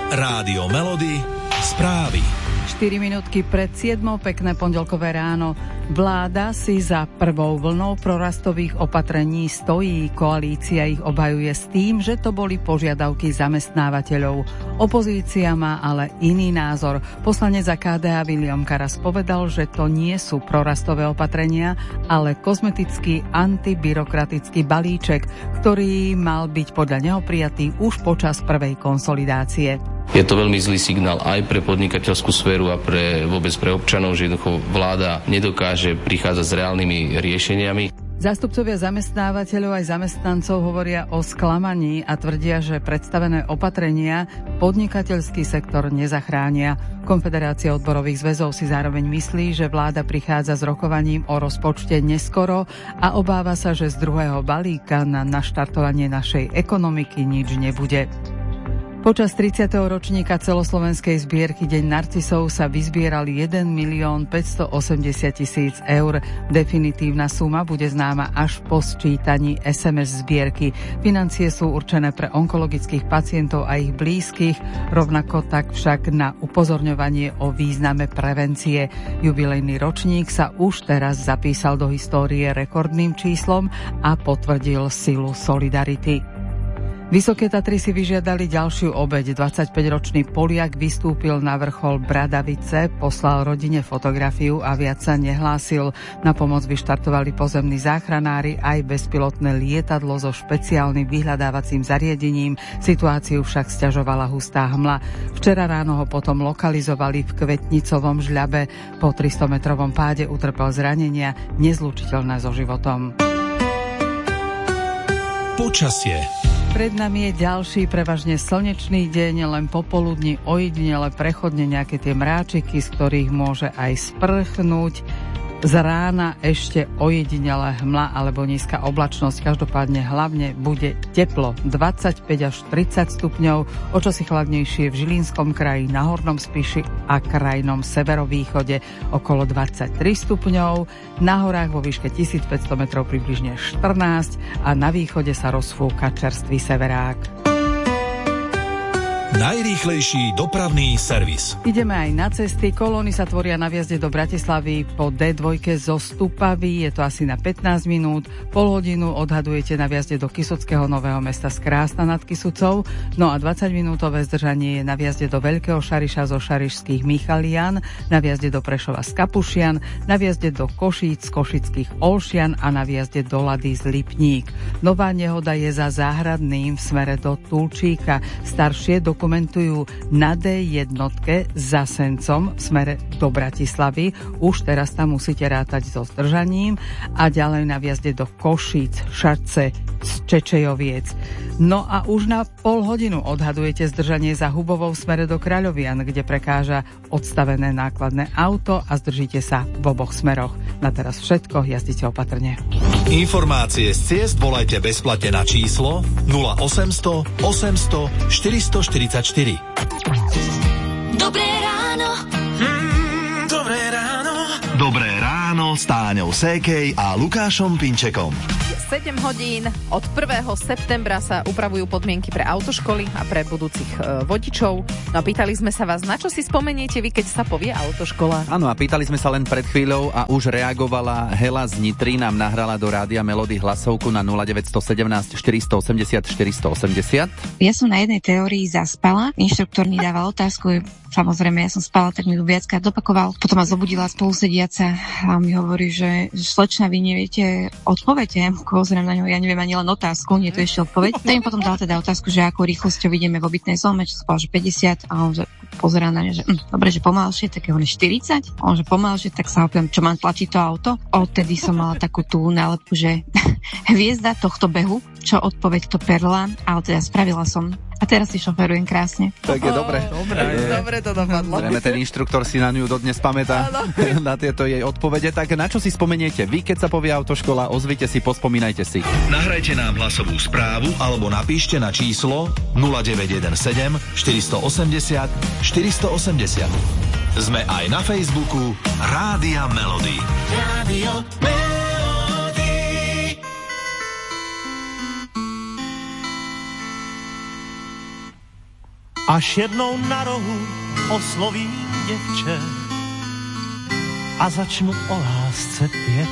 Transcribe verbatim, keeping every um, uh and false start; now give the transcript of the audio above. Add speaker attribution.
Speaker 1: Rádio Melody, správy.
Speaker 2: štyri minútky pred siedmou, pekné pondelkové ráno. Vláda si za prvou vlnou prorastových opatrení stojí. Koalícia ich obhajuje s tým, že to boli požiadavky zamestnávateľov. Opozícia má ale iný názor. Poslanec za ká dé á William Karas povedal, že to nie sú prorastové opatrenia, ale kozmetický antibyrokratický balíček, ktorý mal byť podľa neho prijatý už počas prvej konsolidácie.
Speaker 3: Je to veľmi zlý signál aj pre podnikateľskú sféru a pre vôbec pre občanov, že jednoducho vláda nedokáže prichádzať s reálnymi riešeniami.
Speaker 2: Zástupcovia zamestnávateľov aj zamestnancov hovoria o sklamaní a tvrdia, že predstavené opatrenia podnikateľský sektor nezachránia. Konfederácia odborových zväzov si zároveň myslí, že vláda prichádza s rokovaním o rozpočte neskoro a obáva sa, že z druhého balíka na naštartovanie našej ekonomiky nič nebude. Počas tridsiateho ročníka celoslovenskej zbierky Deň narcisov sa vyzbierali jeden milión päťstoosemdesiat tisíc eur. Definitívna suma bude známa až po sčítaní es em es zbierky. Financie sú určené pre onkologických pacientov a ich blízkych, rovnako tak však na upozorňovanie o význame prevencie. Jubilejný ročník sa už teraz zapísal do histórie rekordným číslom a potvrdil silu solidarity. Vysoké Tatry si vyžiadali ďalšiu obeť. dvadsaťpäťročný Poliak vystúpil na vrchol Bradavice, poslal rodine fotografiu a viac sa nehlásil. Na pomoc vyštartovali pozemní záchranári aj bezpilotné lietadlo so špeciálnym vyhľadávacím zariadením. Situáciu však sťažovala hustá hmla. Včera ráno ho potom lokalizovali v Kvetnicovom Žľabe. Po tristometrovom páde utrpel zranenia nezlučiteľné so životom.
Speaker 1: Počasie.
Speaker 2: Pred nami je ďalší prevažne slnečný deň, len popoludní ojedinele prechodne nejaké tie mráčiky, z ktorých môže aj sprchnúť. Z rána ešte ojedinele hmla alebo nízka oblačnosť, každopádne hlavne bude teplo dvadsaťpäť až tridsať stupňov, o čosi chladnejšie v Žilinskom kraji, na Hornom Spiši a krajnom severovýchode okolo dvadsaťtri stupňov, na horách vo výške tisícpäťsto metrov približne štrnásť a na východe sa rozfúka čerstvý severák.
Speaker 1: Najrýchlejší dopravný servis.
Speaker 2: Ideme aj na cesty. Kolóny sa tvoria na vjazde do Bratislavy po dé dva zo Stupavy. Je to asi na pätnásť minút. Pol hodinu odhadujete na vjazde do Kysuckého Nového Mesta z Krásna nad Kysucou. No a dvadsaťminútové zdržanie je na vjazde do Veľkého Šariša zo Šarišských Michalian, na vjazde do Prešova z Kapušian, na vjazde do Košíc z Košických Olšian a na vjazde do Lady z Lipník. Nová nehoda je za Záhradným v smere do Tulčíka. Staršie dokumenty komentujú na dé jedna za Sencom v smere do Bratislavy. Už teraz tam musíte rátať so zdržaním a ďalej na vjazde do Košíc, Šarce, z Čečejoviec. No a už na pol hodinu odhadujete zdržanie za Hubovou v smere do Kráľovian, kde prekáža odstavené nákladné auto a zdržíte sa v oboch smeroch. Na teraz všetko, jazdite opatrne.
Speaker 1: Informácie z ciest volajte bezplatne na číslo nula osemsto osemsto štyristoštyridsaťštyri.
Speaker 4: Dobré ráno.
Speaker 1: Mm, dobré ráno.
Speaker 5: Dobré ráno s Táňou Sékej a Lukášom Pinčekom.
Speaker 6: sedem hodín. Od prvého septembra sa upravujú podmienky pre autoškoly a pre budúcich e, vodičov. No a pýtali sme sa vás, na čo si spomeniete vy, keď sa povie autoškola?
Speaker 7: Áno, a pýtali sme sa len pred chvíľou a už reagovala Hela z Nitry, nám nahrala do Rádia Melody hlasovku na nula deväť jedna sedem štyri osem nula štyri osem nula.
Speaker 8: Ja som na jednej teórii zaspala, inštruktor mi dával otázku, samozrejme ja som spala, tak mi ju viackrát opakoval. Potom ma zobudila spolusediaca a mi hovorí, že slečna, vy neviete odpoveď. Pozriem na ňo, ja neviem ani len otázku, nie je to ešte odpoveď. Tak mi potom dal teda otázku, že ako rýchlosťou ideme v obytnej zóne, čo som povedal, že päťdesiat, a on že pozerá na ňa, že hm, dobre, že pomalšie, tak je on štyridsať, a on že pomalšie, tak sa opýtam, čo mám tlačiť to auto. Odtedy som mala takú tú nálepku, že hviezda tohto behu, čo odpoveď to perla, ale teda spravila som. A teraz si šoferujem krásne.
Speaker 7: Tak je dobre.
Speaker 6: Dobre, dobre to dopadlo.
Speaker 7: Zrejme ten inštruktor si na ňu dodnes pamätá, na tieto jej odpovede. Tak na čo si spomeniete vy, keď sa povie autoškola? Ozvite si, pospomínajte si.
Speaker 1: Nahrajte nám hlasovú správu alebo napíšte na číslo nula deväť jedna sedem štyri osem nula štyri osem nula. Sme aj na Facebooku Rádia Melody. Rádio Melody.
Speaker 9: až jednou na rohu oslovím děvče a začnu o lásce pět.